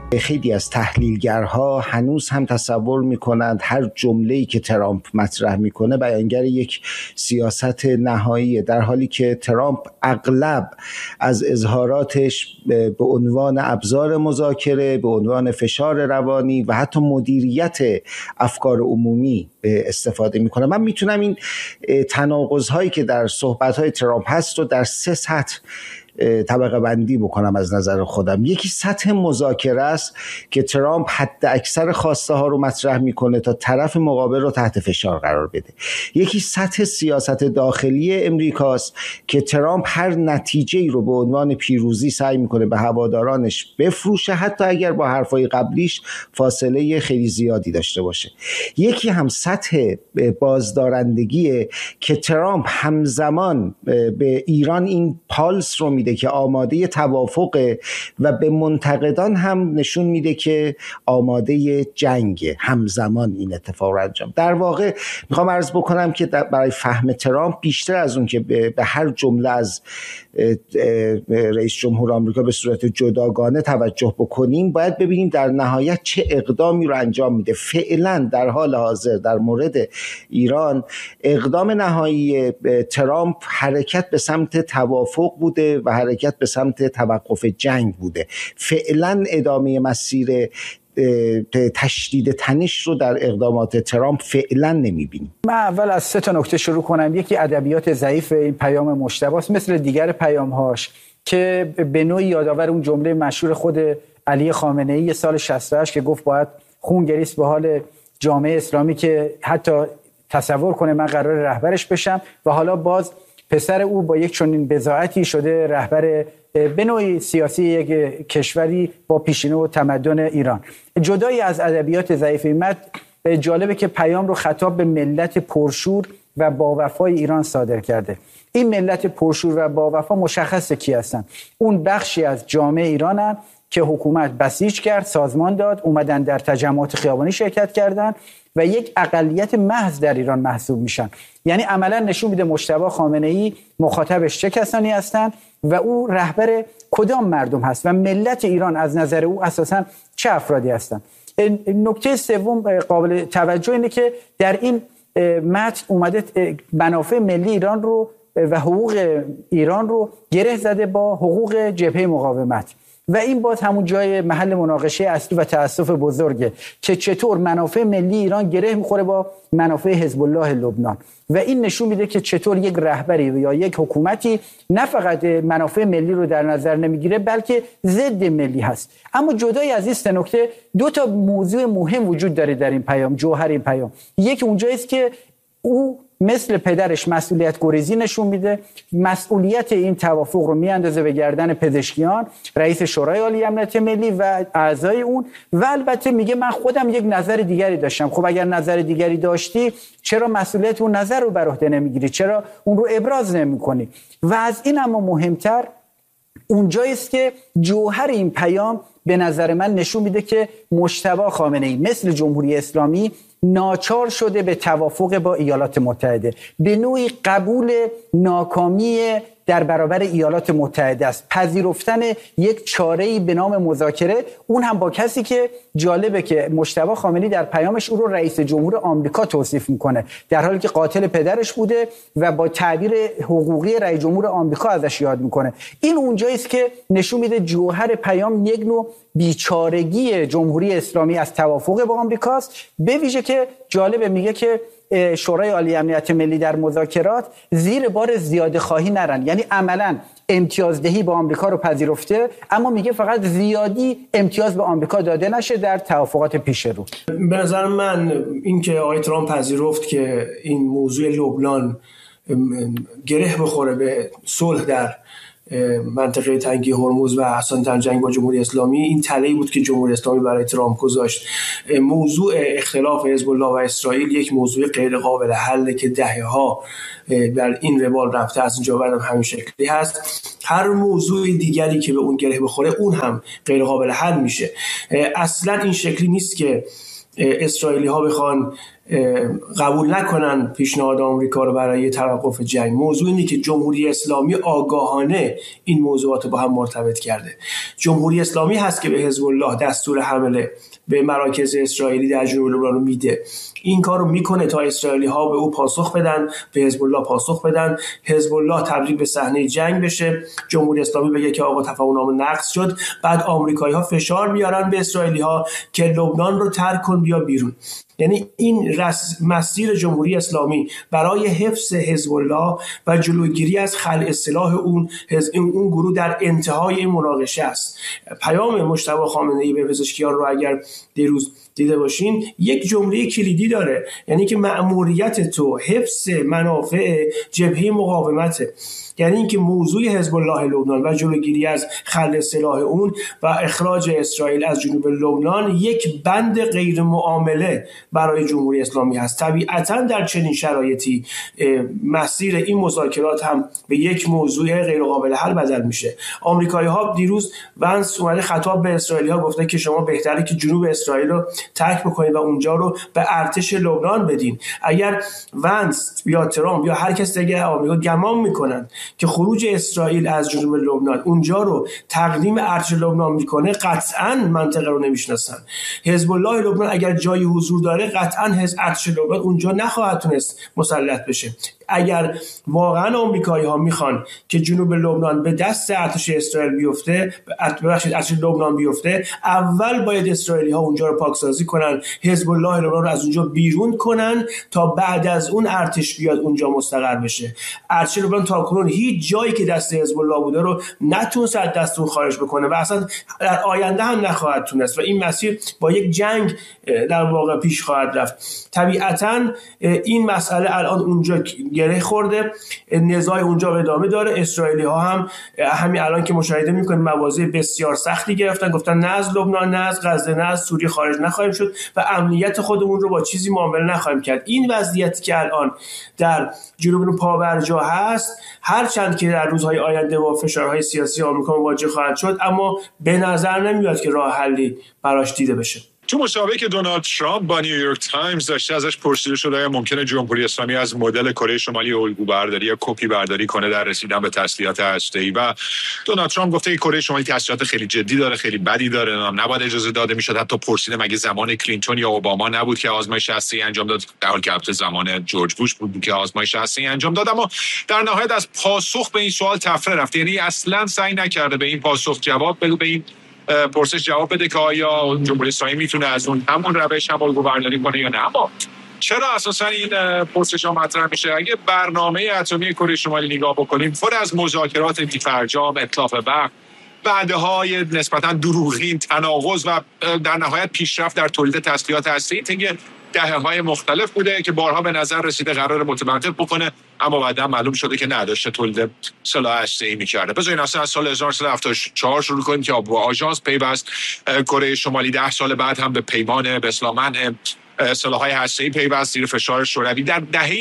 خیلی از تحلیلگرها هنوز هم تصور میکنند هر جمله‌ای که ترامپ مطرح میکنه بیانگر یک سیاست نهاییه، در حالی که ترامپ اغلب از اظهاراتش به عنوان ابزار مذاکره، به عنوان فشار روانی و حتی مدیریت افکار عمومی استفاده میکنه. من میتونم این تناقض‌هایی که در صحبت‌های ترامپ هست رو در 3 سطح طبقه بندی بکنم از نظر خودم. یکی سطح مذاکره است که ترامپ حد اکثر خواسته ها رو مطرح میکنه تا طرف مقابل رو تحت فشار قرار بده. یکی سطح سیاست داخلی امریکاست که ترامپ هر نتیجه‌ای رو به عنوان پیروزی سعی میکنه به هوادارانش بفروشه، حتی اگر با حرفای قبلیش فاصله خیلی زیادی داشته باشه. یکی هم سطح بازدارندگیه که ترامپ همزمان به ایران این پالس رو میده که آماده توافق و به منتقدان هم نشون میده که آماده جنگ. همزمان این اتفاق رو انجام. در واقع میخوام عرض بکنم که برای فهم ترامپ بیشتر از اون که به هر جمله از رئیس جمهور آمریکا به صورت جداگانه توجه بکنیم، باید ببینیم در نهایت چه اقدامی رو انجام میده. فعلا در حال حاضر در مورد ایران اقدام نهایی ترامپ حرکت به سمت توافق بوده و حرکت به سمت توقف جنگ بوده. فعلا ادامه مسیر تشدید تنش رو در اقدامات ترامپ فعلا نمیبینیم. من اول از 3 نکته شروع کنم. یکی ادبیات ضعیف این پیام مجتبی است، مثل دیگر پیام‌هاش که به نوعی یادآور اون جمله مشهور خود علی خامنه‌ای سال 68 که گفت باید خون گریست به حال جامعه اسلامی که حتی تصور کنه من قرار رهبرش بشم، و حالا باز پسر او با یک چنین بضاعتی شده رهبر به نوعی سیاسی یک کشوری با پیشینه و تمدن ایران. جدایی از ادبیات ضعیف این متن، جالبه که پیام رو خطاب به ملت پرشور و باوفای ایران صادر کرده. این ملت پرشور و باوفا مشخصه کی هستن. اون بخشی از جامعه ایرانن که حکومت بسیج کرد، سازمان داد، اومدن در تجمعات خیابانی شرکت کردن و یک اقلیت محض در ایران محسوب میشن. یعنی عملا نشون میده مجتبی خامنه‌ای مخاطبش چه کسانی هستند و او رهبر کدام مردم هست و ملت ایران از نظر او اساسا چه افرادی هستند. نکته سوم قابل توجه اینه که در این متن اومده منافع ملی ایران رو و حقوق ایران رو گره زده با حقوق جبهه مقاومت و این باز همون جای محل مناقشه اصلی و تأسف بزرگه که چطور منافع ملی ایران گره میخوره با منافع حزب الله لبنان و این نشون میده که چطور یک رهبری یا یک حکومتی نه فقط منافع ملی رو در نظر نمیگیره بلکه ضد ملی هست. اما جدای از این 3 نکته 2 تا موضوع مهم وجود داره در این پیام، جوهر این پیام. یکی اونجاییست که او مثل پدرش مسئولیت گریزی نشون میده، مسئولیت این توافق رو میاندازه به گردن پزشکیان، رئیس شورای عالی امنیت ملی و اعضای اون و البته میگه من خودم یک نظر دیگری داشتم. خب اگر نظر دیگری داشتی چرا مسئولیت اون نظر رو بر عهده نمیگیری؟ چرا اون رو ابراز نمیکنی؟ و از این اما مهمتر اونجاییست که جوهر این پیام به نظر من نشون میده که مجتبی خامنه‌ای مثل جمهوری اسلامی ناچار شده به توافق با ایالات متحده، به نوعی قبول ناکامی در برابر ایالات متحده است، پذیرفتن یک چاره‌ای به نام مذاکره، اون هم با کسی که جالبه که مجتبی خامنه‌ای در پیامش او رو رئیس جمهور آمریکا توصیف میکنه، در حالی که قاتل پدرش بوده و با تعبیر حقوقی رئیس جمهور آمریکا ازش یاد میکنه. این اونجایی است که نشون میده جوهر پیام یک نوع بیچارگی جمهوری اسلامی از توافق با آمریکاست. به ویژه که جالبه میگه که شورای عالی امنیت ملی در مذاکرات زیر بار زیاده خواهی نرن، یعنی عملاً امتیازدهی با آمریکا رو پذیرفته اما میگه فقط زیادی امتیاز به آمریکا داده نشه در توافقات پیش رو. به نظر من اینکه آقای ترامپ پذیرفت که این موضوع لبنان گره بخوره به صلح در منطقه تنگی هرمز و اصلا در جنگ با جمهوری اسلامی، این تله‌ای بود که جمهوری اسلامی برای ترامپ گذاشت. موضوع اختلاف حزب الله و اسرائیل یک موضوع غیر قابل حل که دهه‌ها در این روال رفته از اینجا بعدم همین شکلی هست. هر موضوع دیگری که به اون گره بخوره اون هم غیر قابل حل میشه. اصلا این شکلی نیست که اسرائیلی ها بخوان قبول نکنن پیشنهاد آمریکا رو برای توقف جنگ. موضوع اینه که جمهوری اسلامی آگاهانه این موضوعات با هم مرتبط کرده. جمهوری اسلامی هست که به حزب الله دستور حمله به مراکز اسرائیلی در جنوب لبنان رو میده. این کار رو میکنه تا اسرائیلی ها به او پاسخ بدن، به حزب الله پاسخ بدن، حزب الله تبدیل به صحنه جنگ بشه، جمهوری اسلامی بگه که آقا تفاهم نقض شد، بعد آمریکایی ها فشار میارن به اسرائیلی ها که لبنان رو ترک کن بیا بیرون. یعنی این مسیر جمهوری اسلامی برای حفظ حزب الله و جلوگیری از خلع سلاح اون گروه در انتهای این مناقشه است. پیام مجتبی خامنه‌ای به پزشکیان رو اگر دیروز دیده باشین یک جمله کلیدی داره، یعنی که مأموریت تو حفظ منافع جبهه مقاومته. یعنی اینکه موضوع حزب الله لبنان و جلوگیری از خلع سلاح اون و اخراج اسرائیل از جنوب لبنان یک بند غیر معامله برای جمهوری اسلامی هست. طبیعتاً در چنین شرایطی مسیر این مذاکرات هم به یک موضوع غیر قابل حل بدل میشه. آمریکایی‌ها دیروز ونس اومده خطاب به اسرائیلی‌ها گفته که شما بهتره که جنوب اسرائیل رو ترک بکنید و اونجا رو به ارتش لبنان بدین. اگر ونس یا ترامپ یا هر کس دیگه آمریکا گمان میکنن که خروج اسرائیل از جنوب لبنان اونجا رو تقدیم ارتش لبنان میکنه، قطعاً منطقه رو نمیشناسن. حزب الله لبنان اگر جایی حضور داره، قطعاً ارتش لبنان اونجا نخواهد تونست مسلط بشه. اگر واقعاً آمریکایی‌ها میخوان که جنوب لبنان به دست ارتش اسرائیل بیفته، ارتش لبنان بیفته، اول باید اسرائیلی‌ها اونجا رو پاکسازی کنن، حزب الله لبنان رو از اونجا بیرون کنن تا بعد از اون ارتش بیاد اونجا مستقر بشه. ارتش لبنان تاکنون هیچ جایی که دست حزب الله بوده رو نتونست از دست اون خارج بکنه و اصلا در آینده هم نخواهد تونست و این مسیر با یک جنگ در واقع پیش خواهد رفت. طبیعتاً این مسئله الان اونجا گره خورده، نزاع اونجا ادامه داره. اسرائیلی ها هم همین الان که مشاهده میکنیم مواضع بسیار سختی گرفتن، گفتن نه از لبنان، نه از غزه، نه از سوریه خارج نخواهیم شد و امنیت خودمون رو با چیزی معامله نخواهیم کرد. این وضعیتی که الان در جنوب پابرجا هست، هرچند که در روزهای آینده با فشارهای سیاسی آمریکا مواجه خواهد شد، اما به نظر نمیاد که راه حلی براش دیده بشه. تو مسابقه که دونالد ترامپ با نیویورک تایمز داشته، ازش پرسیده شده آیا ممکنه جمهوری اسلامی از مدل کره شمالی الگو برداری یا کپی برداری کنه در رسیدن به تسلیحات هسته‌ای و دونالد ترامپ گفته که کره شمالی تسلیحات خیلی جدی داره، خیلی بدی داره، نباید اجازه داده میشد. حتی پرسیده مگه زمان کلینتون یا اوباما نبود که آزمایش هسته‌ای انجام داد، در حالی که البته زمان جورج بوش بود که آزمایش هسته‌ای انجام داد. اما در نهایت از پاسخ به این سوال تفره رفت، یعنی اصلا سعی نکرده به این پاسخ جواب بده، به این پرسش جواب بده که آیا جمهوری اسلامی میتونه از اون همون روش هم الگو برداری کنه یا نه. اما چرا اساسا این پرسش ها مطرح میشه؟ اگه برنامه اتمی کره شمالی نگاه بکنیم، پر از مذاکرات بی‌فرجام، اتلاف برق، وعده‌های نسبتا دروغین، تناقض و در نهایت پیشرفت در تولید تسلیحات هسته‌ای طی دهه‌های مختلف بوده که بارها به نظر رسیده قرار متوقف بکنه، اما بعدا معلوم شده که نداشته تولید سلاح هسته‌ای می‌کرده. بذارین اصلا از سال 1374 شروع کنیم که با آژانس پیوست کره شمالی، 10 سال بعد هم به پیمان به اصطلاح منع سلاح‌های هسته‌ای پیوست زیر فشار شوروی. در دهه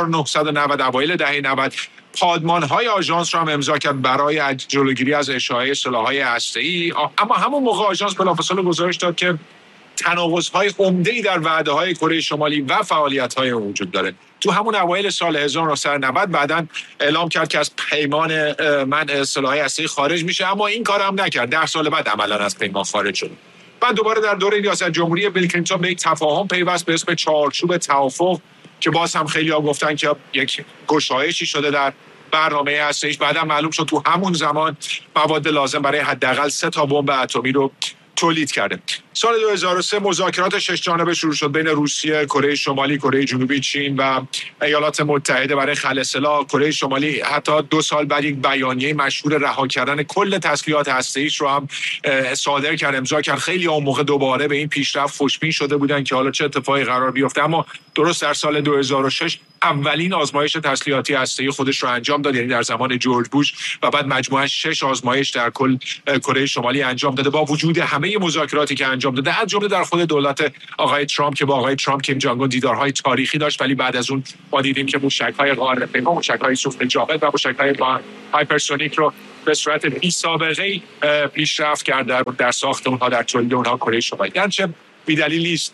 1990 اوایل دهه 90 پادمان‌های آژانس را هم امضا کرد برای جلوگیری از اشاعه سلاح‌های هسته‌ای، اما همون موقع آژانس بلافاصله گزارش داد که تناقض‌های عمده‌ای در وعده‌های کره شمالی و فعالیت‌های وجود داره. تو همون اوایل سال 1990 بعداً اعلام کرد که از پیمان منع سلاح‌های هسته‌ای خارج میشه، اما این کار هم نکرد. 10 سال بعد عملاً از پیمان خارج شد. بعد دوباره در دوره ریاست جمهوری بیل کلینتون به یک تفاهم پیوست به اسم چارچوب توافق که باز هم خیلی‌ها گفتن که یک گشایشی شده در برنامه هسته‌ایش. بعداً معلوم شد تو همون زمان مواد لازم برای حداقل 3 تا بمب اتمی رو تولید کرده. سال 2003 مذاکرات 6 جانبه شروع شد بین روسیه، کره شمالی، کره جنوبی، چین و ایالات متحده برای خلع سلاح. کره شمالی حتی 2 سال بعد یک بیانیه مشهور رها کردن کل تسلیحات هسته‌ایش رو هم صادر کرد، امضا کرد. خیلی اون موقع دوباره به این پیشرفت خوشبین شده بودن که حالا چه اتفاقی قرار بیفته، اما درست در سال 2006 اولین آزمایش تسلیحاتی هسته‌ای خودش رو انجام داد، یعنی در زمان جورج بوش، و بعد مجموعاً 6 آزمایش در کل کره شمالی انجام داده با وجود همه مذاکراتی که انجام داده، از جمله در خود دولت آقای ترامپ که با آقای ترامپ کیم جانگ اون دیدارهای تاریخی داشت، ولی بعد از اون ما دیدیم که موشک‌های قاره‌پیما، موشک‌های سوخت جامد و موشک‌های هایپرسونیک رو به صورت بی‌سابقه‌ای پیشرفت کرده در ساخت اونها، در تولید اونها کره شمالی. گرچه بی‌دلیل نیست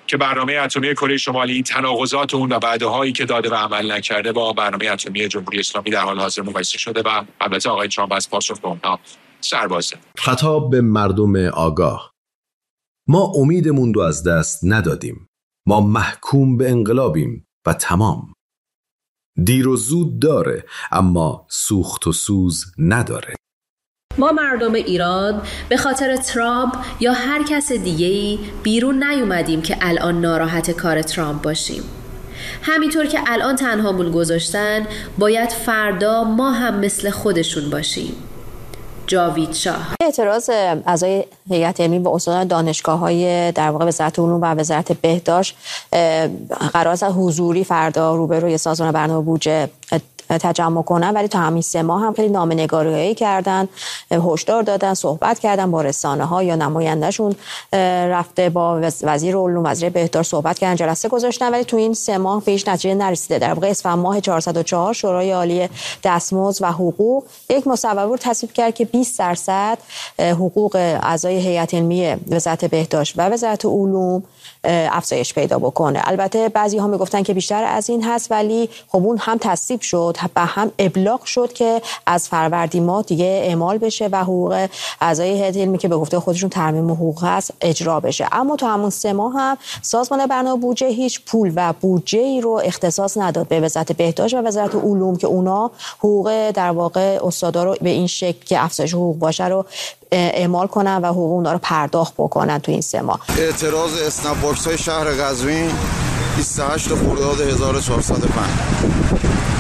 که برنامه اتمی کره شمالی، تناقضات اون و بعدهایی که داده و عمل نکرده با برنامه اتمی جمهوری اسلامی در حال حاضر مقایسه شده و البته آقای ترامپ از پاسخ به اونها سربازه. خطاب به مردم آگاه: ما امیدمون رو از دست ندادیم. ما محکوم به انقلابیم و تمام. دیر و زود داره اما سوخت و سوز نداره. ما مردم ایران به خاطر ترامپ یا هر کس دیگه‌ای بیرون نیومدیم که الان ناراحت کار ترامپ باشیم. همینطور که الان تنهامون گذاشتن، باید فردا ما هم مثل خودشون باشیم. جاوید شاه. اعتراض اعضای هیئت علمی و استادان دانشگاه‌های در واقع وزارت علوم و وزارت بهداشت قرار است حضوری فردا روبروی سازمان برنامه بودجه تجمع کنن، ولی تا همین 3 ماه هم خیلی نامه‌نگاری‌هایی کردن، هشدار دادن، صحبت کردن با رسانه‌ها یا نمایندهشون رفته با وزیر علوم، وزیر بهداشت صحبت کردن، جلسه گذاشتن، ولی تو این 3 ماه به هیچ نتیجه نرسیده. در واقع اسفند ماه 404 شورای عالی دستمزد و حقوق یک مصوبه تصویب کرد که 20% حقوق اعضای هیئت علمی وزارت بهداشت و وزارت علوم افزایش پیدا بکنه. البته بعضی‌ها میگفتن که بیشتر از این هست، ولی خب اون هم تصویب شد و هم ابلاغ شد که از فروردین ماه دیگه اعمال بشه و حقوق اعضای هیئت علمی که به گفته خودشون ترمیم حقوق هست اجرا بشه. اما تو همون 3 ماه هم سازمان برنامه بودجه هیچ پول و بودجه‌ای رو اختصاص نداد به وزارت بهداشت و وزارت علوم که اونا حقوق در واقع استادا رو به این شکل که افزایش حقوق باشه رو اعمال کنن و حقوق اونا رو پرداخت بکنن تو این 3 ماه. اعتراض اسنپ باکس های شهر قزوین 28 خرداد 1405.